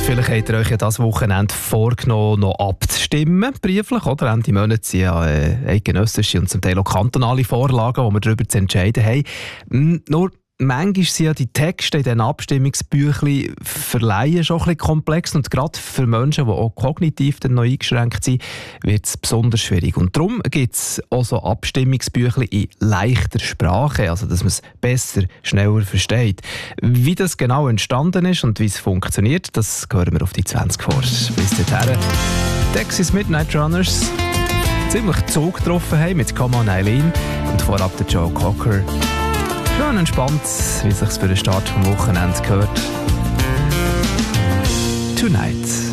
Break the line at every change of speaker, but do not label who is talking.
Vielleicht habt ihr euch ja dieses Wochenende vorgenommen, noch abzustimmen, brieflich, oder? Ende Monat sind ja eidgenössische und zum Teil auch kantonale Vorlagen, wo wir darüber zu entscheiden haben. Nur manchmal sind ja die Texte in diesen Abstimmungsbüchlein für Laien schon ein bisschen komplex und gerade für Menschen, die auch kognitiv dann noch eingeschränkt sind, wird es besonders schwierig. Und darum gibt es auch so Abstimmungsbüchlein in leichter Sprache, also dass man es besser, schneller versteht. Wie das genau entstanden ist und wie es funktioniert, das hören wir auf die 20 vor. Bis dahin. Texas Midnight Runners ziemlich Zug getroffen haben mit Come On Eileen und vorab der Joe Cocker. Schön entspannt, wie es sich für den Start vom Wochenende gehört. Tonight.